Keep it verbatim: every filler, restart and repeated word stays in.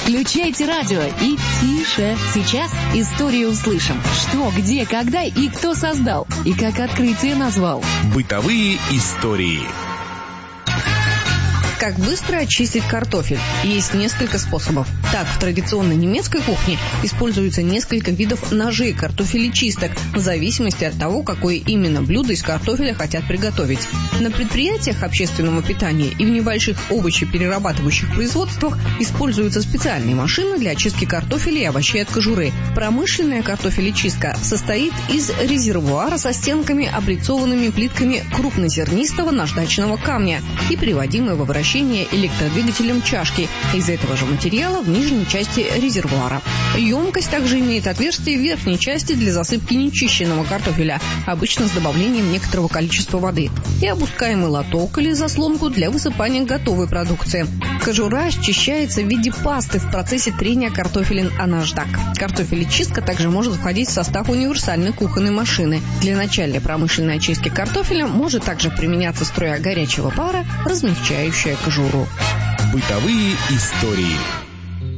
Включайте радио и тише. Сейчас историю услышим. Что, где, когда и кто создал. И как открытие назвал. Бытовые истории. Как быстро очистить картофель? Есть несколько способов. Так, в традиционной немецкой кухне используется несколько видов ножей картофелечисток, в зависимости от того, какое именно блюдо из картофеля хотят приготовить. На предприятиях общественного питания и в небольших овощеперерабатывающих производствах используются специальные машины для очистки картофеля и овощей от кожуры. Промышленная картофелечистка состоит из резервуара со стенками, облицованными плитками крупнозернистого наждачного камня и приводимой во вращение электродвигателем чашки из этого же материала в нижней части резервуара. Емкость также имеет отверстие в верхней части для засыпки нечищенного картофеля, обычно с добавлением некоторого количества воды, и опускаемый лоток или заслонку для высыпания готовой продукции. Кожура счищается в виде пасты в процессе трения картофелин о наждак. Картофелечистка также может входить в состав универсальной кухонной машины. Для начальной промышленной очистки картофеля может также применяться струя горячего пара, размягчающая кожуру. Бытовые истории.